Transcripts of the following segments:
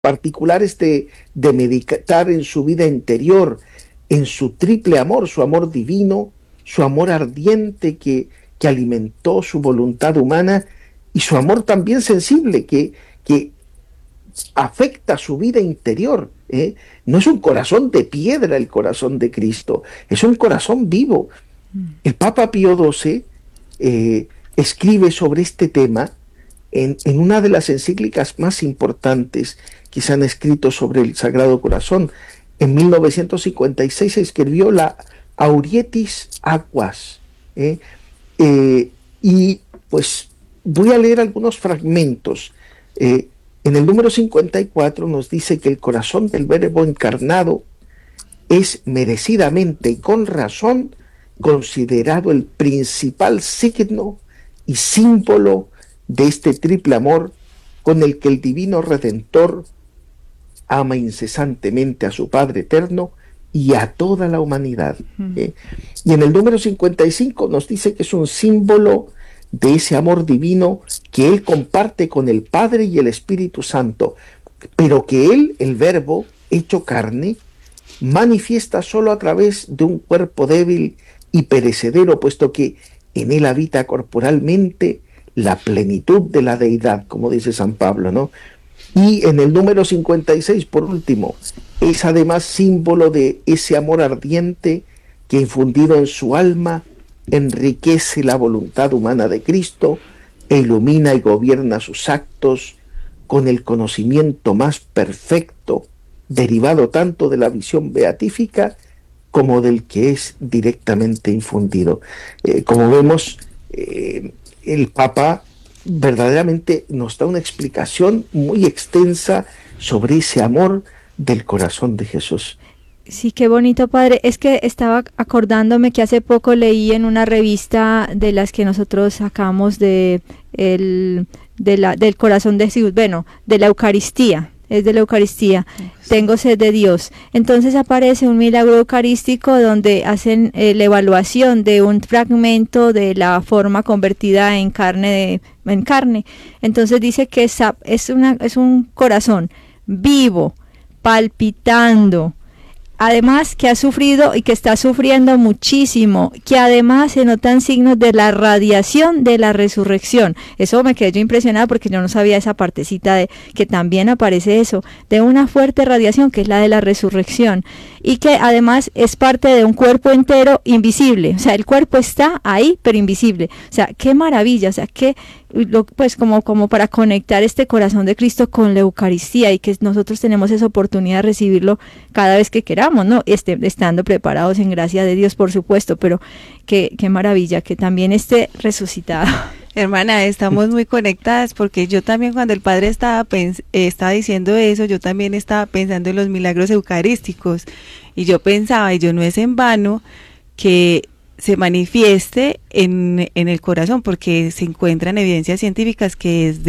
particulares de meditar en su vida interior, en su triple amor, su amor divino, su amor ardiente que alimentó su voluntad humana y su amor también sensible que afecta su vida interior. No es un corazón de piedra el corazón de Cristo, es un corazón vivo. El Papa Pío XII escribe sobre este tema en una de las encíclicas más importantes que se han escrito sobre el Sagrado Corazón. En 1956 se escribió la Aurietis Aquas. Y pues voy a leer algunos fragmentos. En el número 54 nos dice que el corazón del Verbo encarnado es merecidamente y con razón considerado el principal signo y símbolo de este triple amor con el que el divino Redentor ama incesantemente a su Padre eterno y a toda la humanidad. Y en el número 55 nos dice que es un símbolo de ese amor divino que Él comparte con el Padre y el Espíritu Santo, pero que Él, el Verbo, hecho carne, manifiesta solo a través de un cuerpo débil y perecedero, puesto que en Él habita corporalmente la plenitud de la deidad, como dice San Pablo, ¿no? Y en el número 56, por último, es además símbolo de ese amor ardiente que infundido en su alma enriquece la voluntad humana de Cristo e ilumina y gobierna sus actos con el conocimiento más perfecto, derivado tanto de la visión beatífica como del que es directamente infundido. Como vemos, el Papa verdaderamente nos da una explicación muy extensa sobre ese amor del corazón de Jesús. Sí, qué bonito, padre. Es que estaba acordándome que hace poco leí en una revista de las que nosotros sacamos del corazón de Jesús, bueno, de la Eucaristía, es de la Eucaristía, tengo sed de Dios. Entonces aparece un milagro eucarístico donde hacen la evaluación de un fragmento de la forma convertida en carne. Entonces dice que es un corazón vivo, palpitando, además que ha sufrido y que está sufriendo muchísimo, que además se notan signos de la radiación de la resurrección. Eso me quedé yo impresionada porque yo no sabía esa partecita de que también aparece eso, de una fuerte radiación que es la de la resurrección y que además es parte de un cuerpo entero invisible. O sea, el cuerpo está ahí pero invisible. O sea, qué maravilla, o sea, pues como para conectar este corazón de Cristo con la Eucaristía y que nosotros tenemos esa oportunidad de recibirlo cada vez que queramos, ¿no? Estando preparados en gracia de Dios, por supuesto, pero qué maravilla que también esté resucitado. Hermana, estamos muy conectadas porque yo también cuando el Padre estaba diciendo eso, yo también estaba pensando en los milagros eucarísticos y yo pensaba, y yo no es en vano que se manifieste en el corazón, porque se encuentran evidencias científicas que es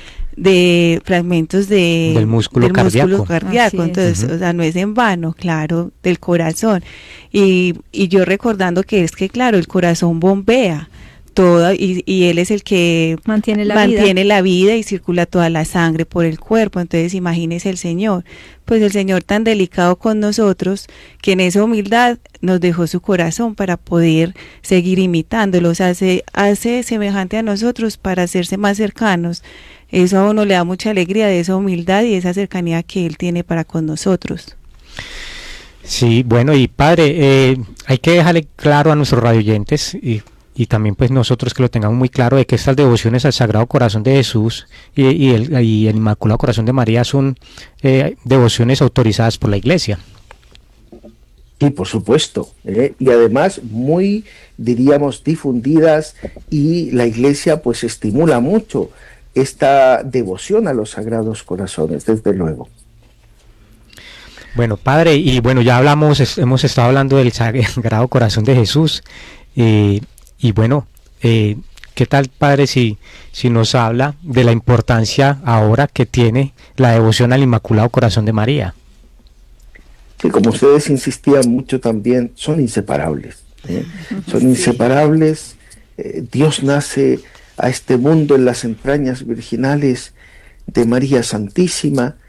de fragmentos del músculo cardíaco. Entonces, o sea, no es en vano, claro, del corazón. Y yo recordando que es que, claro, el corazón bombea todo y él es el que mantiene la vida y circula toda la sangre por el cuerpo. Entonces imagínese el Señor, pues el Señor tan delicado con nosotros, que en esa humildad nos dejó su corazón para poder seguir imitándolo, o sea, hace semejante a nosotros para hacerse más cercanos. Eso a uno le da mucha alegría de esa humildad y esa cercanía que Él tiene para con nosotros. Sí, bueno, y Padre, hay que dejarle claro a nuestros radioyentes y también pues nosotros que lo tengamos muy claro de que estas devociones al Sagrado Corazón de Jesús y el Inmaculado Corazón de María son devociones autorizadas por la Iglesia. Sí, por supuesto, y además muy, diríamos, difundidas, y la Iglesia pues estimula mucho esta devoción a los Sagrados Corazones, desde luego. Bueno, Padre, y bueno, ya hemos estado hablando del Sagrado Corazón de Jesús, y bueno, ¿qué tal, Padre, si nos habla de la importancia ahora que tiene la devoción al Inmaculado Corazón de María? Que como ustedes insistían mucho también, son inseparables. Son inseparables. Dios nace a este mundo en las entrañas virginales de María Santísima,